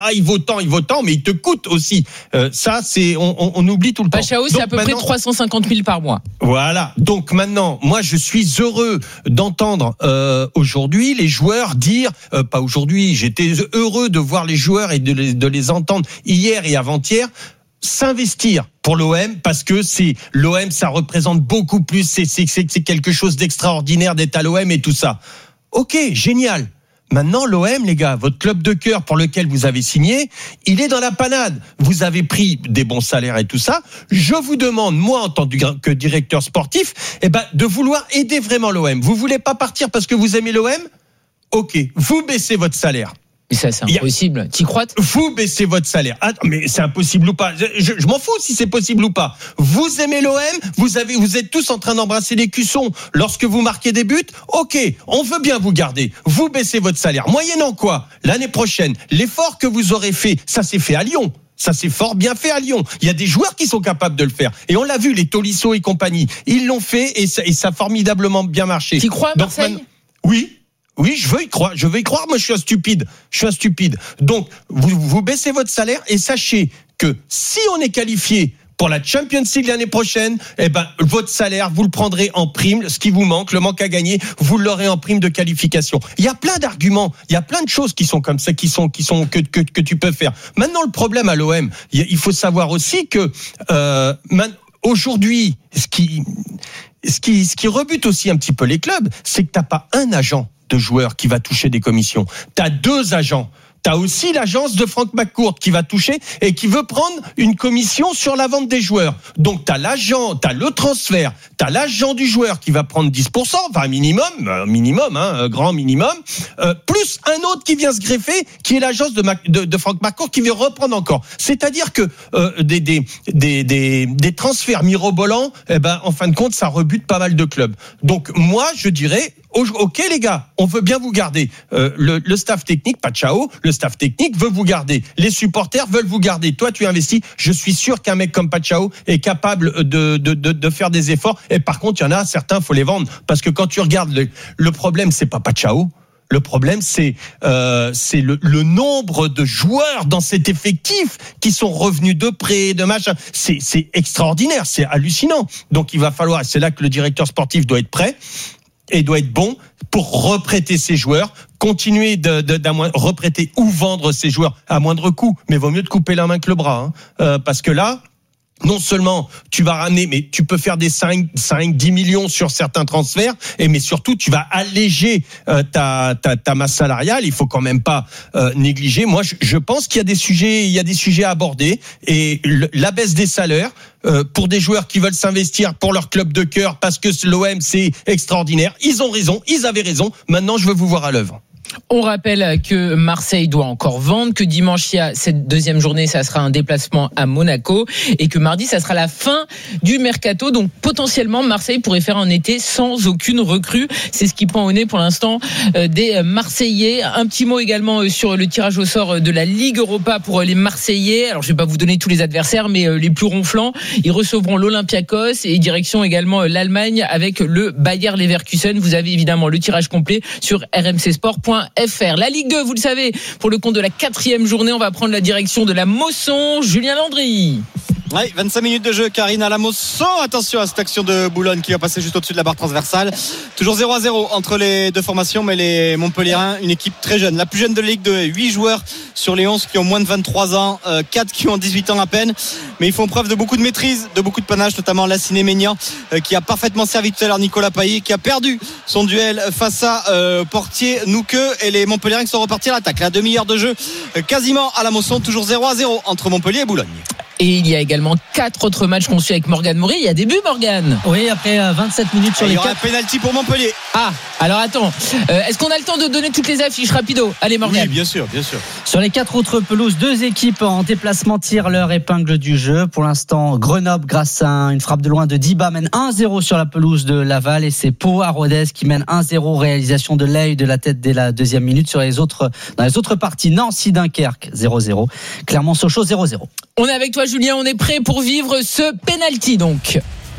il vaut tant, mais il te coûte aussi. Ça, on oublie tout le temps. Pachao, c'est à peu près 350 000 par mois. Voilà. Donc maintenant, moi, je suis heureux d'entendre aujourd'hui les joueurs dire, pas aujourd'hui, j'étais heureux de voir les joueurs et de les entendre hier et avant-hier s'investir pour l'OM, parce que c'est l'OM, ça représente beaucoup plus, c'est quelque chose d'extraordinaire d'être à l'OM et tout ça. Ok, génial. Maintenant, l'OM, les gars, votre club de cœur pour lequel vous avez signé, il est dans la panade. Vous avez pris des bons salaires et tout ça. Je vous demande, moi, en tant que directeur sportif, de vouloir aider vraiment l'OM. Vous voulez pas partir parce que vous aimez l'OM ? Ok, vous baissez votre salaire. Mais ça, c'est impossible. T'y crois ? Vous baissez votre salaire. Ah, mais c'est impossible ou pas ? Je m'en fous si c'est possible ou pas. Vous aimez l'OM, vous êtes tous en train d'embrasser les cuissons lorsque vous marquez des buts. Ok, on veut bien vous garder. Vous baissez votre salaire. Moyennant quoi ? L'année prochaine, l'effort que vous aurez fait, ça s'est fait à Lyon. Ça s'est fort bien fait à Lyon. Il y a des joueurs qui sont capables de le faire. Et on l'a vu, les Tolisso et compagnie. Ils l'ont fait et ça a formidablement bien marché. T'y crois, Marseille ? Oui, je veux y croire. Moi, je suis un stupide. Donc, vous baissez votre salaire et sachez que si on est qualifié pour la Champions League l'année prochaine, votre salaire, vous le prendrez en prime. Ce qui vous manque, le manque à gagner, vous l'aurez en prime de qualification. Il y a plein d'arguments, il y a plein de choses qui sont comme ça, que tu peux faire. Maintenant, le problème à l'OM, il faut savoir aussi que aujourd'hui, ce qui rebute aussi un petit peu les clubs, c'est que t'as pas un agent de joueurs qui va toucher des commissions. T'as 2 agents. T'as aussi l'agence de Franck McCourt qui va toucher et qui veut prendre une commission sur la vente des joueurs. Donc t'as l'agent, t'as le transfert, t'as l'agent du joueur qui va prendre 10%, enfin grand minimum, plus un autre qui vient se greffer, qui est l'agence de Franck McCourt qui vient reprendre encore. C'est-à-dire que des transferts mirobolants, en fin de compte, ça rebute pas mal de clubs. Donc moi, je dirais, ok les gars, on veut bien vous garder. Le staff technique, Pachao, le staff technique veut vous garder. Les supporters veulent vous garder. Toi, tu investis. Je suis sûr qu'un mec comme Pachao est capable de faire des efforts. Et par contre, il y en a certains, faut les vendre. Parce que quand tu regardes, le problème, c'est pas Pachao. Le problème, c'est le nombre de joueurs dans cet effectif qui sont revenus de près, de machin. C'est extraordinaire, c'est hallucinant. Donc, il va falloir, c'est là que le directeur sportif doit être prêt et doit être bon pour reprêter ses joueurs, continuer reprêter ou vendre ses joueurs à moindre coût. Mais vaut mieux te couper la main que le bras, parce que là, non seulement tu vas ramener, mais tu peux faire des 5-10 millions sur certains transferts, mais surtout tu vas alléger ta masse salariale. Il faut quand même pas négliger. Moi, je pense qu'il y a des sujets à aborder, et la baisse des salaires pour des joueurs qui veulent s'investir pour leur club de cœur, parce que l'OM c'est extraordinaire. Ils ont raison, ils avaient raison. Maintenant, je veux vous voir à l'œuvre. On rappelle que Marseille doit encore vendre, que dimanche, il y a cette deuxième journée, ça sera un déplacement à Monaco, et que mardi, ça sera la fin du mercato. Donc potentiellement, Marseille pourrait faire un été sans aucune recrue. C'est ce qui pend au nez pour l'instant des Marseillais. Un petit mot également sur le tirage au sort de la Ligue Europa pour les Marseillais. Alors je vais pas vous donner tous les adversaires, mais les plus ronflants, ils recevront l'Olympiakos, et direction également l'Allemagne avec le Bayer Leverkusen. Vous avez évidemment le tirage complet sur rmcsport.fr. La Ligue 2, vous le savez, pour le compte de la 4e journée, on va prendre la direction de la Mosson. Julien Landry. Oui, 25 minutes de jeu, Karine à la Mosson. Attention à cette action de Boulogne qui va passer juste au-dessus de la barre transversale. Toujours 0-0 entre les deux formations, mais les Montpelliérains, une équipe très jeune. La plus jeune de la Ligue 2, 8 joueurs sur les 11 qui ont moins de 23 ans, 4 qui ont 18 ans à peine. Mais ils font preuve de beaucoup de maîtrise, de beaucoup de panache, notamment Lassiné Ménian, qui a parfaitement servi tout à l'heure Nicolas Payet, qui a perdu son duel face à Portier Nouqueux, et les Montpelliérains qui sont repartis à l'attaque. La demi-heure de jeu quasiment à la Mosson, toujours 0-0 entre Montpellier et Boulogne. Et il y a également 4 autres matchs qu'on suit avec Morgane Maury. Il y a des buts, Morgane. Oui, après 27 minutes sur les 4. Il y aura un pénalty pour Montpellier. Ah, alors attends. Est-ce qu'on a le temps de donner toutes les affiches rapido ? Allez, Morgane. Oui, bien sûr. Sur les 4 autres pelouses, 2 équipes en déplacement tirent leur épingle du jeu. Pour l'instant, Grenoble, grâce à une frappe de loin de Diba, mène 1-0 sur la pelouse de Laval, et c'est Pau à Rodez qui mène 1-0. Réalisation de l'œil de la tête dès la 2e minute. Dans les autres parties, Nancy, Dunkerque 0-0. Clermont-Sochaux 0-0. On est avec toi, Julien. On est prêt pour vivre ce penalty, donc.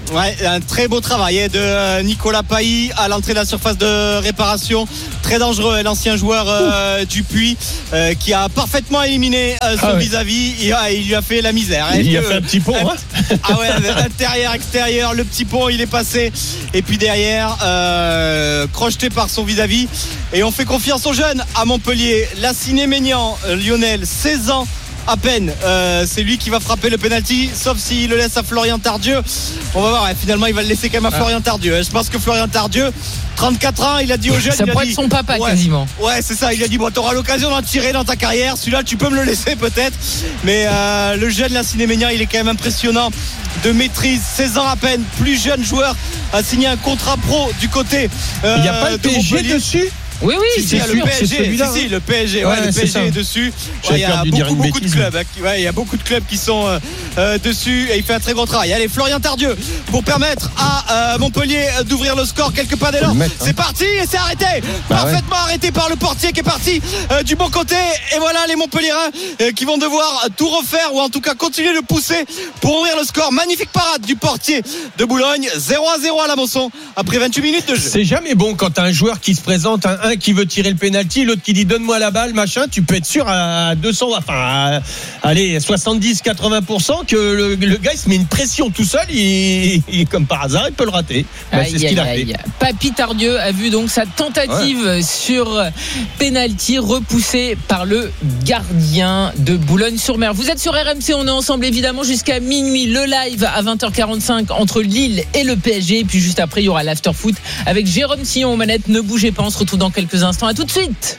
Ouais, un très beau travail de Nicolas Pailly à l'entrée de la surface de réparation. Très dangereux, l'ancien joueur du Puy qui a parfaitement éliminé son vis-à-vis. Il lui a fait la misère. Il a fait un petit pont. Ah ouais, intérieur, extérieur, le petit pont il est passé. Et puis derrière, crocheté par son vis-à-vis. Et on fait confiance aux jeunes à Montpellier. Lassiné Maignan, Lionel, 16 ans. À peine, c'est lui qui va frapper le penalty, sauf s'il le laisse à Florian Tardieu. On va voir, finalement il va le laisser quand même à Florian Tardieu. Je pense que Florian Tardieu, 34 ans, il a dit aux jeunes, ça pourrait être son papa quasiment. Ouais, c'est ça, il a dit bon, t'auras l'occasion d'en tirer dans ta carrière, celui-là tu peux me le laisser peut-être. Mais le jeune Lassiné Maignan, il est quand même impressionnant de maîtrise, 16 ans à peine, plus jeune joueur, a signé un contrat pro du côté il n'y a pas le PSG dessus. Oui, c'est sûr, le PSG, le PSG, le PSG est dessus. Il y a beaucoup de clubs. Il y a beaucoup de clubs qui sont dessus et il fait un très gros travail. Allez, Florian Tardieu pour permettre à Montpellier d'ouvrir le score quelques pas d'élan. C'est parti et c'est arrêté. Parfaitement arrêté par le portier qui est parti du bon côté. Et voilà les Montpelliérains qui vont devoir tout refaire ou en tout cas continuer de pousser pour ouvrir le score. Magnifique parade du portier de Boulogne. 0-0 à la Mosson après 28 minutes de jeu. C'est jamais bon quand t'as un joueur qui se présente, un qui veut tirer le penalty, l'autre qui dit donne-moi la balle, machin, tu peux être sûr à 200, allez, 70-80% que le gars il se met une pression tout seul, il comme par hasard, il peut le rater. C'est ce qu'il a fait. Papy Tardieu a vu donc sa tentative sur penalty repoussée par le gardien de Boulogne-sur-Mer. Vous êtes sur RMC, on est ensemble évidemment jusqu'à minuit. Le live à 20h45 entre Lille et le PSG. Et puis juste après, il y aura l'after-foot avec Jérôme Sillon aux manettes. Ne bougez pas, on se retrouve dans quelques instants. À tout de suite.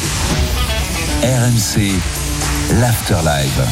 RMC, l'Afterlive.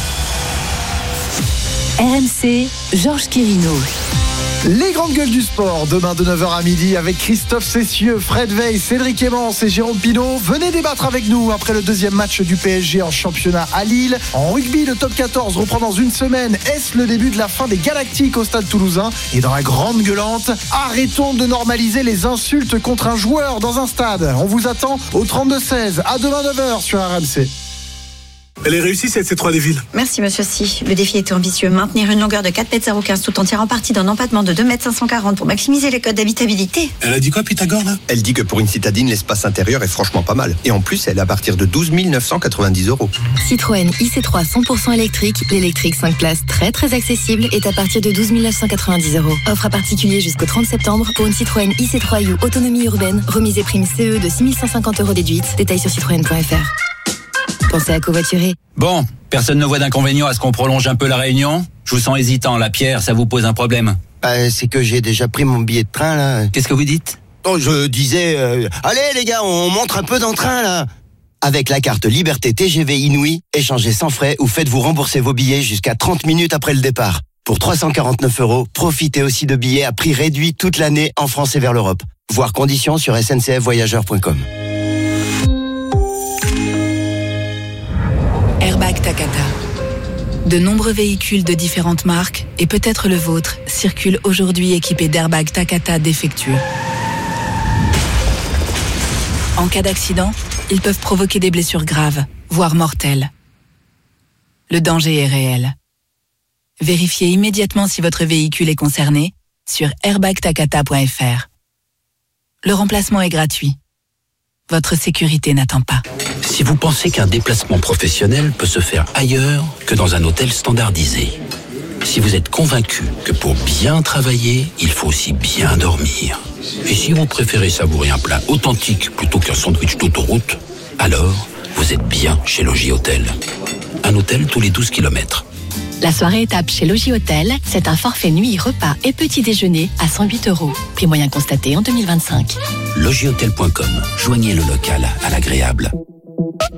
RMC, Georges Quirino. Les grandes gueules du sport, demain de 9h à midi avec Christophe Cessieux, Fred Veil, Cédric Emmance et Jérôme Pinault. Venez débattre avec nous après le deuxième match du PSG en championnat à Lille. En rugby, le top 14 reprend dans une semaine. Est-ce le début de la fin des Galactiques au stade toulousain? Et dans la grande gueulante, arrêtons de normaliser les insultes contre un joueur dans un stade. On vous attend au 32-16, à demain 9h sur RMC. Elle est réussie cette C3 des villes. Merci monsieur Si. Le défi était ambitieux. Maintenir une longueur de 4,015 m tout en tirant parti d'un empattement de 2,540 m pour maximiser les codes d'habitabilité. Elle a dit quoi Pythagore là? Elle dit que pour une citadine, l'espace intérieur est franchement pas mal. Et en plus, elle est à partir de 12 990 €. Citroën IC3 100% électrique. L'électrique 5 places très très accessible est à partir de 12 990 €. Offre à particulier jusqu'au 30 septembre pour une Citroën IC3 U autonomie urbaine. Remise et prime CE de 6 150 € déduite. Détails sur citroën.fr. Pensez à covoiturer. Bon, personne ne voit d'inconvénient à ce qu'on prolonge un peu la réunion? Je vous sens hésitant, la Pierre, ça vous pose un problème? C'est que j'ai déjà pris mon billet de train, là. Qu'est-ce que vous dites? Oh, je disais, allez les gars, on montre un peu dans le train, là. Avec la carte Liberté TGV Inouï, échangez sans frais ou faites-vous rembourser vos billets jusqu'à 30 minutes après le départ. Pour 349 €, profitez aussi de billets à prix réduit toute l'année en France et vers l'Europe. Voir conditions sur sncfvoyageurs.com. Airbag Takata. De nombreux véhicules de différentes marques, et peut-être le vôtre, circulent aujourd'hui équipés d'airbags Takata défectueux. En cas d'accident, ils peuvent provoquer des blessures graves, voire mortelles. Le danger est réel. Vérifiez immédiatement si votre véhicule est concerné sur airbagtakata.fr. Le remplacement est gratuit. Votre sécurité n'attend pas. Si vous pensez qu'un déplacement professionnel peut se faire ailleurs que dans un hôtel standardisé, si vous êtes convaincu que pour bien travailler, il faut aussi bien dormir, et si vous préférez savourer un plat authentique plutôt qu'un sandwich d'autoroute, alors vous êtes bien chez Logis Hôtel. Un hôtel tous les 12 km. La soirée étape chez Logis Hôtel, c'est un forfait nuit, repas et petit déjeuner à 108 €. Prix moyen constaté en 2025. Logishôtel.com. Joignez le local à l'agréable.